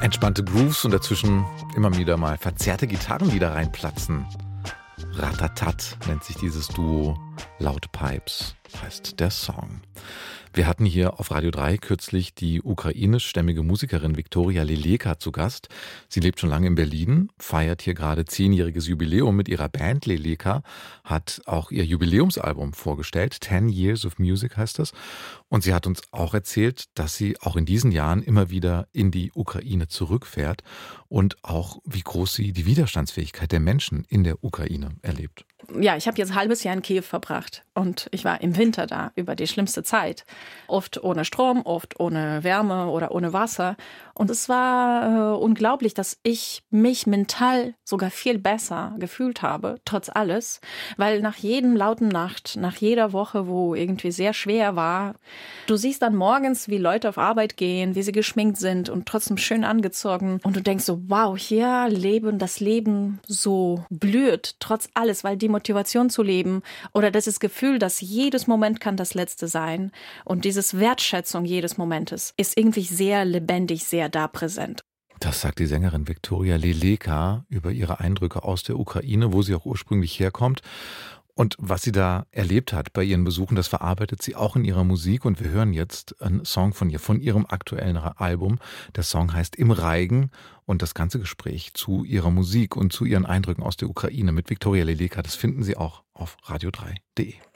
Entspannte Grooves und dazwischen immer wieder mal verzerrte Gitarrenlieder reinplatzen. Ratatat nennt sich dieses Duo. Laut Pipes heißt der Song. Wir hatten hier auf Radio 3 kürzlich die ukrainischstämmige Musikerin Viktoria Leleka zu Gast. Sie lebt schon lange in Berlin, feiert hier gerade 10-jähriges Jubiläum mit ihrer Band Leleka, hat auch ihr Jubiläumsalbum vorgestellt. 10 Years of Music heißt das. Und sie hat uns auch erzählt, dass sie auch in diesen Jahren immer wieder in die Ukraine zurückfährt und auch, wie groß sie die Widerstandsfähigkeit der Menschen in der Ukraine erlebt. Ja, ich habe jetzt ein halbes Jahr in Kiew verbracht und ich war im Winter da, über die schlimmste Zeit. Oft ohne Strom, oft ohne Wärme oder ohne Wasser. Und es war unglaublich, dass ich mich mental sogar viel besser gefühlt habe, trotz alles. Weil nach jedem lauten Nacht, nach jeder Woche, wo irgendwie sehr schwer war, du siehst dann morgens, wie Leute auf Arbeit gehen, wie sie geschminkt sind und trotzdem schön angezogen. Und du denkst so, wow, hier das Leben so blüht, trotz alles, weil die Motivation zu leben oder das Gefühl, dass jedes Moment kann das letzte sein und dieses Wertschätzung jedes Momentes ist irgendwie sehr lebendig, sehr da präsent. Das sagt die Sängerin Viktoria Leleka über ihre Eindrücke aus der Ukraine, wo sie auch ursprünglich herkommt. Und was sie da erlebt hat bei ihren Besuchen, das verarbeitet sie auch in ihrer Musik. Und wir hören jetzt einen Song von ihr, von ihrem aktuellen Album. Der Song heißt Im Reigen. Und das ganze Gespräch zu ihrer Musik und zu ihren Eindrücken aus der Ukraine mit Viktoria Leleka, das finden Sie auch auf radio3.de.